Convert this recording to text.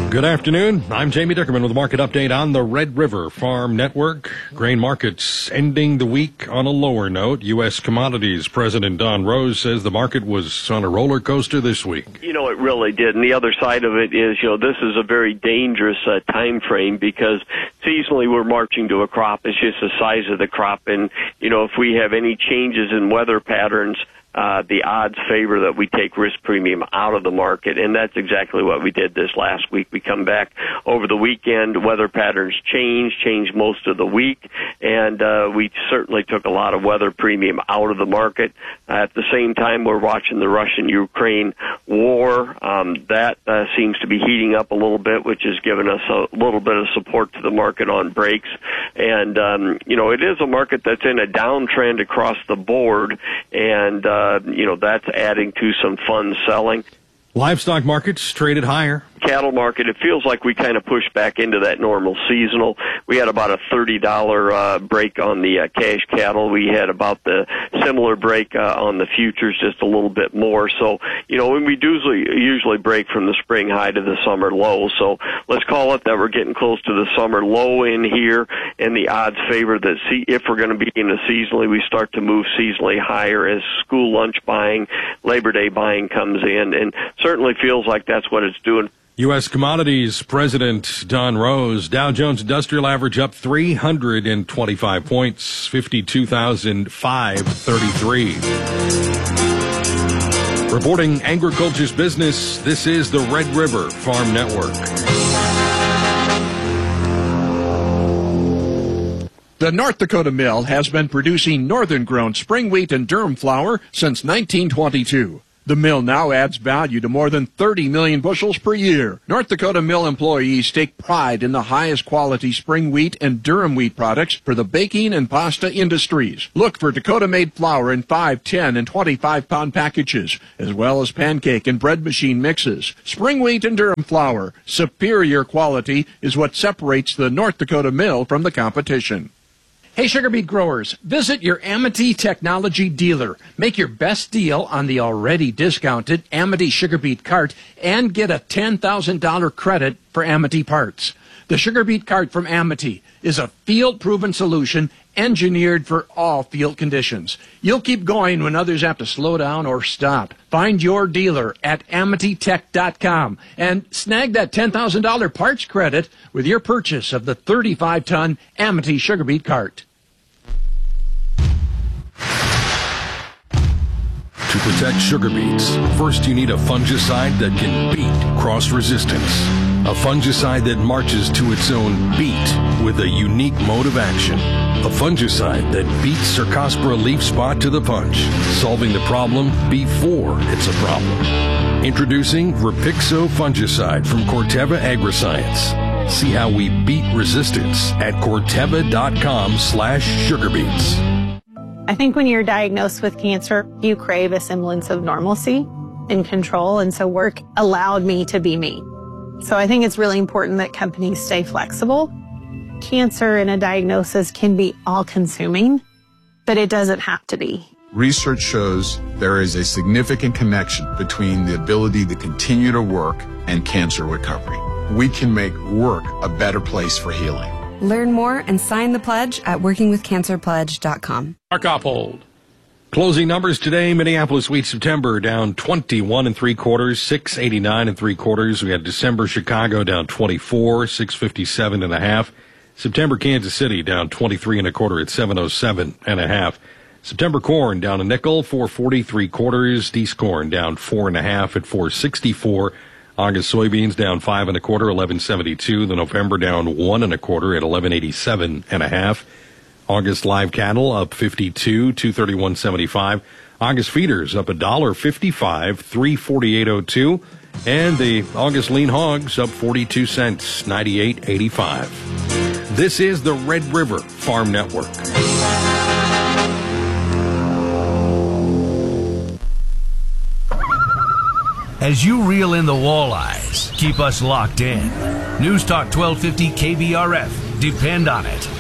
Good afternoon. I'm Jamie Dickerman with a market update on the Red River Farm Network. Grain markets ending the week on a lower note. U.S. Commodities President Don Rose says the market was on a roller coaster this week. It really did. And the other side of it is, this is a very dangerous time frame because seasonally we're marching to a crop. It's just the size of the crop. And, if we have any changes in weather patterns, the odds favor that we take risk premium out of the market, and that's exactly what we did this last week. We come back over the weekend, weather patterns changed most of the week, and we certainly took a lot of weather premium out of the market. At the same time, we're watching the Russian-Ukraine war. That seems to be heating up a little bit, which has given us a little bit of support to the market on breaks. And, it is a market that's in a downtrend across the board, and that's adding to some fun selling. Livestock markets traded higher. Cattle market, it feels like we kind of pushed back into that normal seasonal. We had about a $30 break on the cash cattle. We had about the similar break on the futures, just a little bit more. So, when we usually break from the spring high to the summer low. So let's call it that we're getting close to the summer low in here, and the odds favor that if we're going to be in a seasonally, we start to move seasonally higher as school lunch buying, Labor Day buying comes in, and certainly feels like that's what it's doing. U.S. Commodities President Don Rose, Dow Jones Industrial Average up 325 points, 52,533. Reporting agriculture's business, this is the Red River Farm Network. The North Dakota Mill has been producing northern-grown spring wheat and durum flour since 1922. The mill now adds value to more than 30 million bushels per year. North Dakota Mill employees take pride in the highest quality spring wheat and durum wheat products for the baking and pasta industries. Look for Dakota-made flour in 5, 10, and 25-pound packages, as well as pancake and bread machine mixes. Spring wheat and durum flour, superior quality, is what separates the North Dakota Mill from the competition. Hey, sugar beet growers, visit your Amity Technology dealer. Make your best deal on the already discounted Amity sugar beet cart and get a $10,000 credit for Amity parts. The sugar beet cart from Amity is a field-proven solution engineered for all field conditions. You'll keep going when others have to slow down or stop. Find your dealer at AmityTech.com and snag that $10,000 parts credit with your purchase of the 35-ton Amity sugar beet cart. To protect sugar beets, first you need a fungicide that can beat cross resistance. A fungicide that marches to its own beat with a unique mode of action. A fungicide that beats Cercospora leaf spot to the punch, solving the problem before it's a problem. Introducing Rapixo fungicide from Corteva Agriscience. See how we beat resistance at Corteva.com/sugarbeets. I think when you're diagnosed with cancer, you crave a semblance of normalcy and control, and so work allowed me to be me. So I think it's really important that companies stay flexible. Cancer and a diagnosis can be all-consuming, but it doesn't have to be. Research shows there is a significant connection between the ability to continue to work and cancer recovery. We can make work a better place for healing. Learn more and sign the pledge at workingwithcancerpledge.com. Mark Oppold. Closing numbers today, Minneapolis wheat September down 21 3/4, 689 3/4. We had December Chicago down 24, 657 1/2. September Kansas City down 23 1/4 at 707 1/2. September corn down a nickel, 440 3/4. Deese corn down 4 1/2 at 464. August soybeans down 5 1/4, 1172. The November down 1 1/4 at 1187 1/2. August live cattle up 52, 231.75. August feeders up $1.55, 348.02. And the August lean hogs up 42 cents, 98.85. This is the Red River Farm Network. As you reel in the walleyes, keep us locked in. News Talk 1250 KBRF. Depend on it.